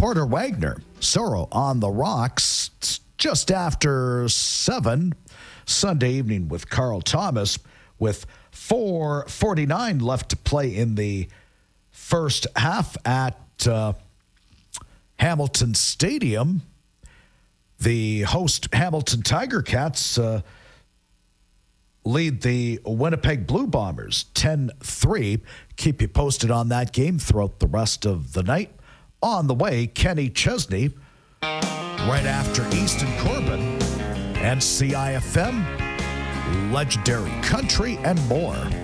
Porter Wagner, Sorrow on the Rocks, just after 7 Sunday evening with Carl Thomas, with 4:49 left to play in the first half at Hamilton Stadium. The host Hamilton Tiger Cats lead the Winnipeg Blue Bombers 10-3. Keep you posted on that game throughout the rest of the night. On the way, Kenny Chesney, right after Easton Corbin, and CIFM, Legendary Country, and more.